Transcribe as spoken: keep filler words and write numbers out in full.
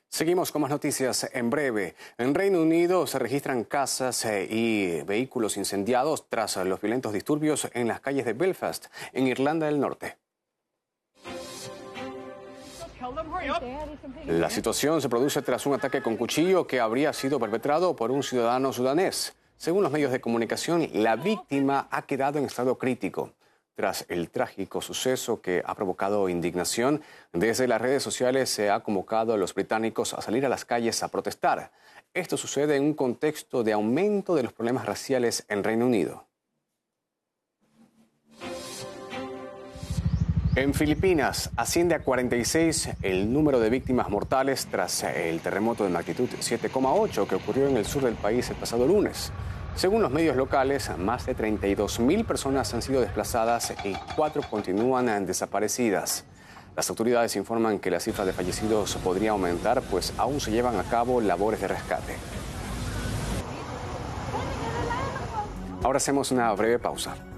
Seguimos con más noticias en breve. En Reino Unido se registran casas eh, y vehículos incendiados tras los violentos disturbios en las calles de Belfast, en Irlanda del Norte. La situación se produce tras un ataque con cuchillo que habría sido perpetrado por un ciudadano sudanés. Según los medios de comunicación, la víctima ha quedado en estado crítico. Tras el trágico suceso que ha provocado indignación, desde las redes sociales se ha convocado a los británicos a salir a las calles a protestar. Esto sucede en un contexto de aumento de los problemas raciales en Reino Unido. En Filipinas asciende a cuarenta y seis el número de víctimas mortales tras el terremoto de magnitud siete coma ocho que ocurrió en el sur del país el pasado lunes. Según los medios locales, más de treinta y dos mil personas han sido desplazadas y cuatro continúan desaparecidas. Las autoridades informan que la cifra de fallecidos podría aumentar, pues aún se llevan a cabo labores de rescate. Ahora hacemos una breve pausa.